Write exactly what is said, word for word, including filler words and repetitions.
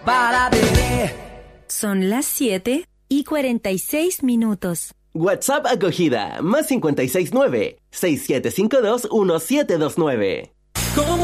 Para bebé. Son las siete y cuarenta y seis minutos. WhatsApp acogida, más cincuenta y seis nueve, seis siete cinco dos, uno siete dos nueve.